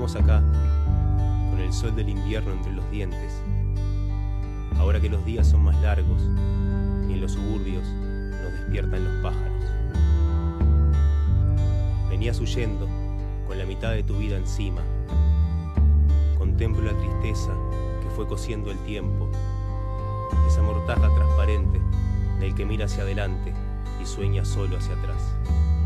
estamos acá, con el sol del invierno entre los dientes. Ahora que los días son más largos y en los suburbios nos despiertan los pájaros. Venías huyendo con la mitad de tu vida encima. Contemplo la tristeza que fue cosiendo el tiempo, esa mortaja transparente del que mira hacia adelante y sueña solo hacia atrás.